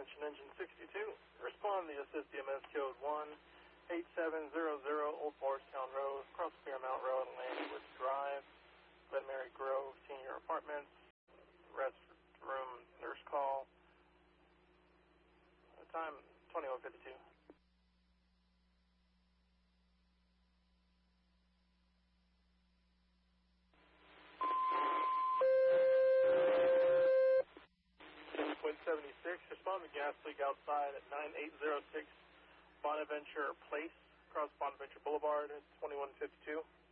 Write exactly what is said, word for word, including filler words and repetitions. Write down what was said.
attention engine sixty-two. Respond to the assist E M S code one eight seven zero zero Old Bardstown Road, across Fairmount Road and Landwood Drive, Glen Mary Grove, Senior Apartments, restroom nurse call. Time twenty-one fifty-two. Point seventy-six, respond to gas leak outside at nine eight zero six Bonaventure Place, across Bonaventure Boulevard at twenty-one fifty-two.